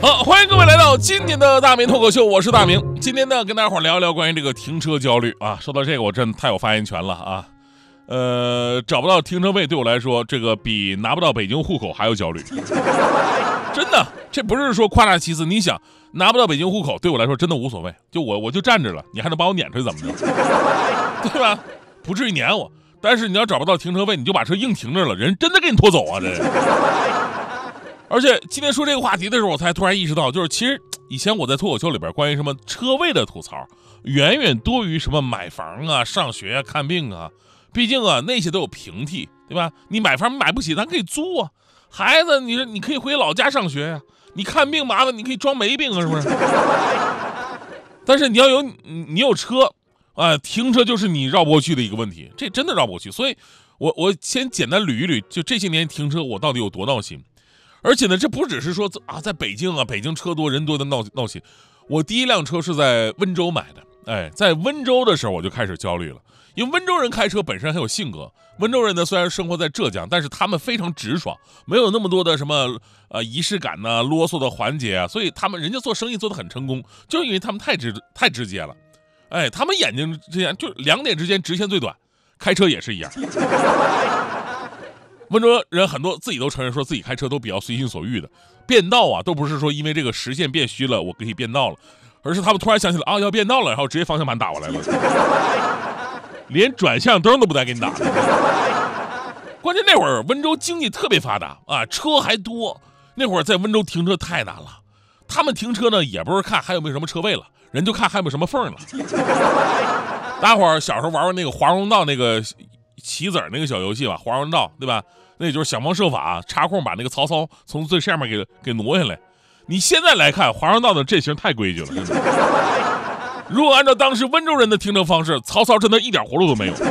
好，欢迎各位来到今天的大明脱口秀，我是大明。今天呢，跟大家伙聊一聊关于这个停车焦虑啊。说到这个，我真的太有发言权了啊。找不到停车位对我来说，这个比拿不到北京户口还要焦虑。真的，这不是说夸大其词。你想，拿不到北京户口对我来说真的无所谓，就我就站着了，你还能把我撵出去怎么着？对吧？不至于撵我。但是你要找不到停车位，你就把车硬停着了，人真的给你拖走啊！这。而且今天说这个话题的时候，我才突然意识到，就是其实以前我在脱口秀里边关于什么车位的吐槽，远远多于什么买房啊、上学啊、看病啊。毕竟啊，那些都有平替，对吧？你买房买不起，咱可以租啊。孩子，你说你可以回老家上学呀、你看病麻烦，你可以装没病啊，是不是？但是你要有你有车啊，停车就是你绕不过去的一个问题，这真的绕不过去。所以我先简单捋一捋，就这些年停车我到底有多闹心。而且呢，这不只是说啊，在北京啊，北京车多人多的闹心。我第一辆车是在温州买的，在温州的时候我就开始焦虑了，因为温州人开车本身很有性格。温州人呢，虽然生活在浙江，但是他们非常直爽，没有那么多的什么仪式感呐、啰嗦的环节啊，所以人家做生意做得很成功，就是因为他们太直接了。他们眼睛之间就两点之间直线最短，开车也是一样。温州人很多自己都承认说自己开车都比较随心所欲的，变道啊都不是说因为这个实线变虚了我可以变道了，而是他们突然想起来啊要变道了，然后直接方向盘打过来了，连转向灯都不带给你打的。关键那会儿温州经济特别发达啊，车还多，那会儿在温州停车太难了。他们停车呢也不是看还有没有什么车位了，人就看还有没有什么缝了。大伙儿小时候玩那个华容道那个棋子那个小游戏吧，华容道对吧？那就是想方设法插空把那个曹操从最上面给挪下来。你现在来看华容道的这型太规矩了，真的。如果按照当时温州人的停车方式，曹操真的一点活路都没有。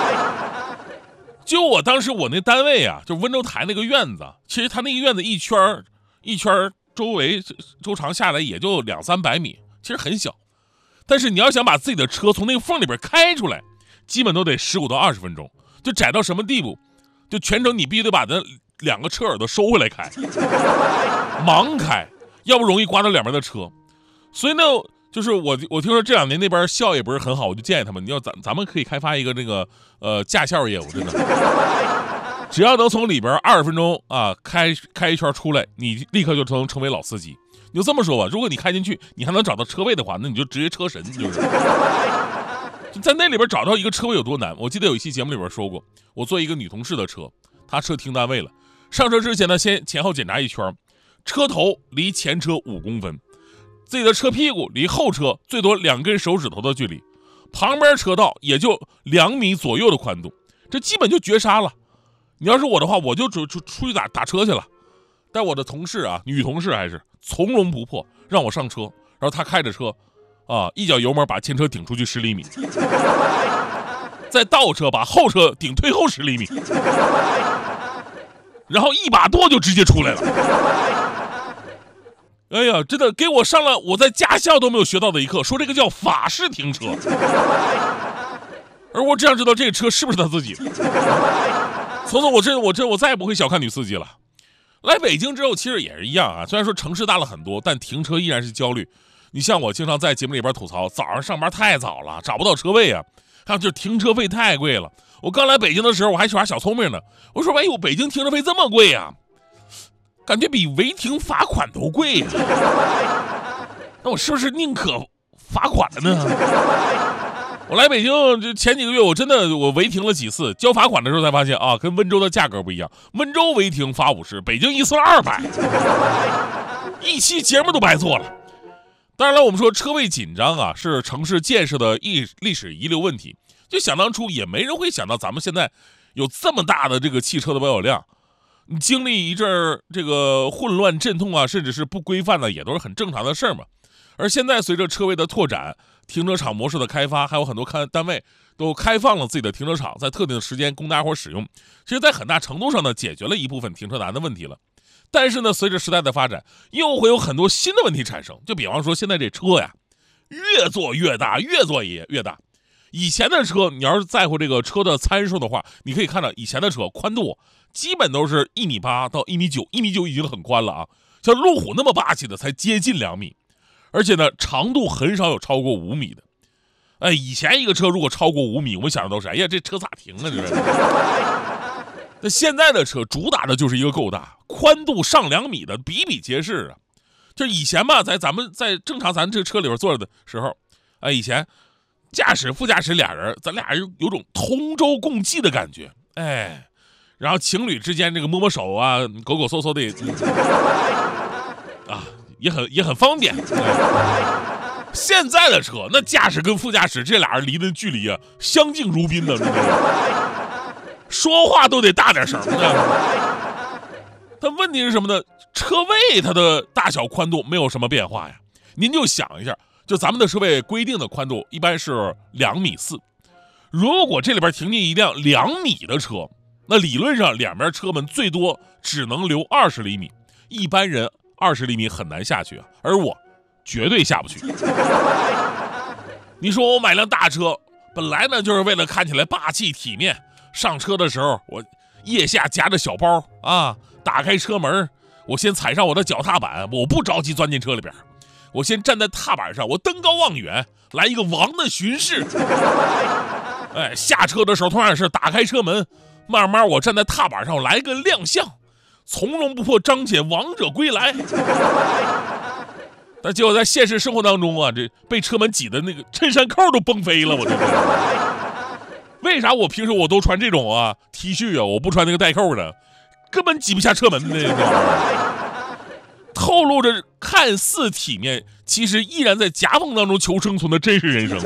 就我当时我那单位啊，就温州台那个院子，其实他那个院子一圈周围周长下来也就200-300米，其实很小。但是你要想把自己的车从那个缝里边开出来，基本都得15到20分钟，就窄到什么地步？就全程你必须得把那2个车耳朵收回来开，盲开，要不容易刮到两边的车。所以呢，就是我听说这2年那边效益不是很好，我就建议他们，你要咱们可以开发一个这个驾校业务，真的，只要能从里边20分钟啊开一圈出来，你立刻就能成为老司机。你就这么说吧，如果你开进去，你还能找到车位的话，那你就直接车神，就是。在那里边找到一个车位有多难？我记得有一期节目里边说过，我坐一个女同事的车，她车停单位了，上车之前呢，先前后检查一圈，车头离前车5公分，自己的车屁股离后车最多2根手指头的距离，旁边车道也就2米左右的宽度，这基本就绝杀了。你要是我的话，我就出去打车去了。但我的同事啊，女同事还是从容不迫，让我上车，然后她开着车。一脚油门把前车顶出去10厘米，再倒车把后车顶退后10厘米，然后一把舵就直接出来了。哎呀，真的给我上了我在驾校都没有学到的一课，说这个叫法式停车。而我只想知道这个车是不是他自己的。从此我再也不会小看女司机了。来北京之后其实也是一样啊，虽然说城市大了很多，但停车依然是焦虑。你像我经常在节目里边吐槽，早上上班太早了，找不到车位啊，还有就是停车费太贵了。我刚来北京的时候，我还耍小聪明呢，我说哎呦，北京停车费这么贵啊，感觉比违停罚款都贵啊。那我是不是宁可罚款了呢？我来北京这前几个月，我违停了几次，交罚款的时候才发现啊，跟温州的价格不一样，温州违停罚50，北京一次200，一期节目都白做了。当然了，我们说车位紧张啊，是城市建设的历史遗留问题。就想当初也没人会想到咱们现在有这么大的这个汽车的保有量，你经历一阵这个混乱阵痛啊，甚至是不规范的，也都是很正常的事儿嘛。而现在随着车位的拓展，停车场模式的开发，还有很多单位都开放了自己的停车场，在特定的时间供大家伙使用。其实在很大程度上呢，解决了一部分停车难的问题了。但是呢，随着时代的发展，又会有很多新的问题产生。就比方说，现在这车呀，越做越大，越做越大。以前的车，你要是在乎这个车的参数的话，你可以看到以前的车宽度基本都是1.8米到1.9米，1.9米已经很宽了啊。 像路虎那么霸气的才接近2米，而且呢长度很少有超过5米的。以前一个车如果超过5米，我们想的都是，哎呀，这车咋停啊？这是。那现在的车主打的就是一个够大，宽度上2米的比比皆是啊。就以前吧，咱们在正常咱这个车里边坐着的时候，以前驾驶副驾驶俩人，咱俩有种同舟共济的感觉，然后情侣之间这个摸摸手啊，狗狗嗖嗖的，也很方便。现在的车，那驾驶跟副驾驶这俩人离的距离啊，相敬如宾的，说话都得大点声。但问题是什么呢？车位它的大小宽度没有什么变化呀。您就想一下，就咱们的车位规定的宽度一般是2.4米，如果这里边停进一辆2米的车，那理论上两边车门最多只能留20厘米，一般人20厘米很难下去啊，而我绝对下不去。你说我买辆大车，本来呢就是为了看起来霸气体面，上车的时候我腋下夹着小包啊，打开车门，我先踩上我的脚踏板，我不着急钻进车里边，我先站在踏板上，我登高望远，来一个王的巡视。下车的时候同样是打开车门，慢慢我站在踏板上，我来一个亮相，从容不迫彰显王者归来。但结果在现实生活当中啊，这被车门挤的那个衬衫扣都崩飞了，我这为啥我平时我都穿这种T 恤啊，我不穿那个带扣的，根本挤不下车门的，透露着看似体面，其实依然在夹缝当中求生存的真实人生。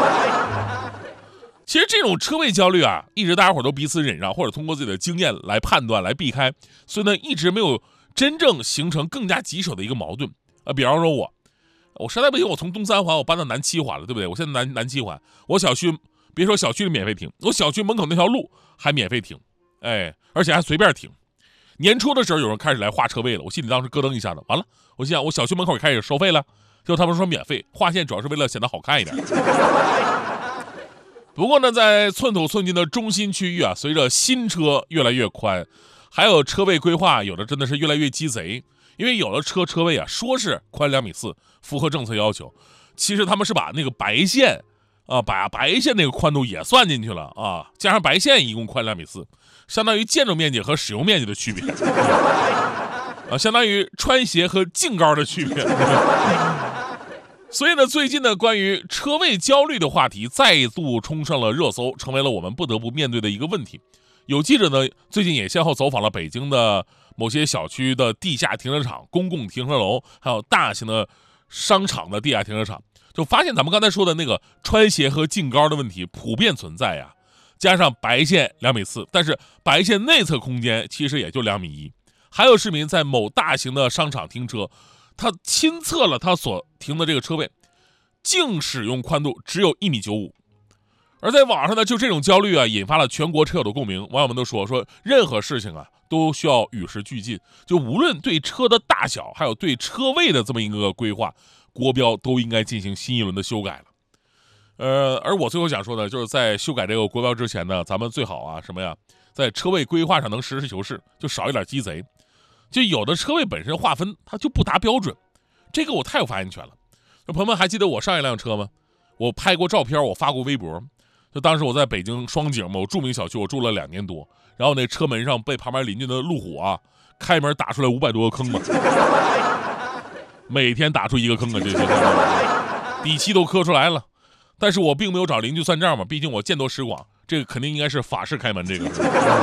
其实这种车位焦虑啊，一直大家伙都彼此忍让，或者通过自己的经验来判断来避开，所以呢一直没有真正形成更加棘手的一个矛盾。比方说我实在不行，我从东三环我搬到南七环了，对不对？我现在南七环，我小区别说小区里免费停，我小区门口那条路还免费停，而且还随便停。年初的时候有人开始来划车位了，我心里当时咯噔一下子，完了，我心想我小区门口也开始收费了，结果他们说免费，划线主要是为了显得好看一点。不过呢，在寸土寸金的中心区域啊，随着新车越来越宽，还有车位规划有的真的是越来越鸡贼。因为有的车位啊，说是宽2.4米，符合政策要求，其实他们是把那个白线把白线那个宽度也算进去了啊，加上白线一共宽2.4米，相当于建筑面积和使用面积的区别相当于穿鞋和净高的区别。所以呢，最近呢，关于车位焦虑的话题再度冲上了热搜，成为了我们不得不面对的一个问题。有记者呢，最近也先后走访了北京的某些小区的地下停车场、公共停车楼，还有大型的商场的地下停车场，就发现咱们刚才说的那个穿鞋和净高的问题普遍存在呀。加上白线2.4米，但是白线内侧空间其实也就2.1米。还有市民在某大型的商场停车，他亲测了他所停的这个车位，净使用宽度只有1.95米。而在网上呢，就这种焦虑啊，引发了全国车友的共鸣。网友们都说任何事情啊，都需要与时俱进。就无论对车的大小，还有对车位的这么一个规划，国标都应该进行新一轮的修改了。而我最后想说的，就是在修改这个国标之前呢，咱们最好什么呀，在车位规划上能实事求是，就少一点鸡贼。就有的车位本身划分它就不达标准，这个我太有发言权了。朋友们还记得我上一辆车吗？我拍过照片，我发过微博。就当时我在北京双井某著名小区，我住了2年多，然后那车门上被旁边邻居的路虎开门打出来500多个坑嘛，每天打出一个坑这底漆都磕出来了。但是我并没有找邻居算账嘛，毕竟我见多识广，这个肯定应该是法式开门这个。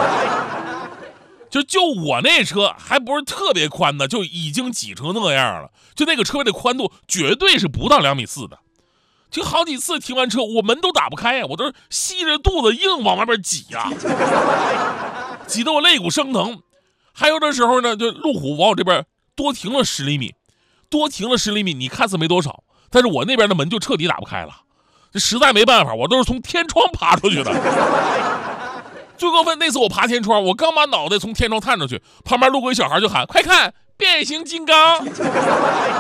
就我那车还不是特别宽的，就已经挤成那样了，就那个车位的宽度绝对是不到2.4米的。就好几次停完车，我门都打不开呀，我都是吸着肚子硬往外边挤呀，挤得我肋骨生疼。还有的时候呢，就路虎往我这边多停了10厘米，你看似没多少，但是我那边的门就彻底打不开了，这实在没办法，我都是从天窗爬出去的。最过分那次我爬天窗，我刚把脑袋从天窗探出去，旁边路过一小孩就喊：“快看，变形金刚！”